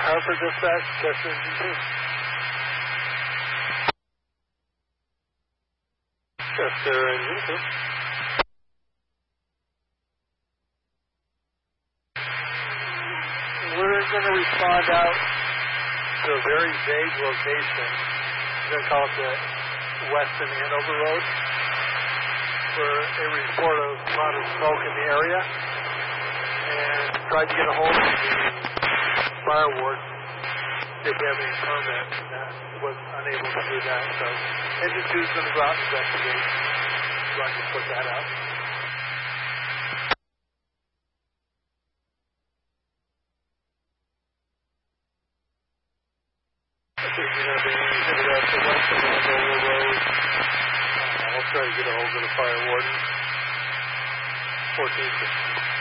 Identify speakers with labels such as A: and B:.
A: Hartford dispatch, test engine 2. Test engine 2. We're going to respond out to a very vague location. We're going to call it the Weston Hanover Road, where a report of a lot of smoke in the area, and tried to get a hold of the fire warden if they have any permit, and was unable to do that. So engine 2 is going to go out and investigate. So I can put that out. I think you're going to be headed out to Weston Hanover Road. I'll try to get a hold of the fire warden. 14th.